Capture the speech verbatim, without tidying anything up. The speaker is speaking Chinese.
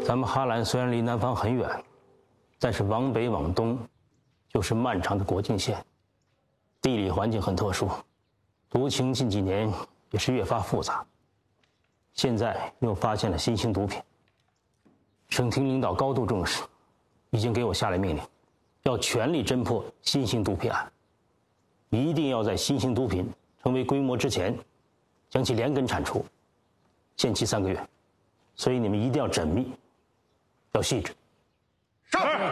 咱们哈兰虽然离南方很远，但是往北往东，就是漫长的国境线，地理环境很特殊，毒情近几年也是越发复杂。现在又发现了新型毒品，省厅领导高度重视，已经给我下来命令，要全力侦破新型毒品案，一定要在新型毒品成为规模之前，将其连根铲除，限期三个月。所以你们一定要缜密，要细致。 是。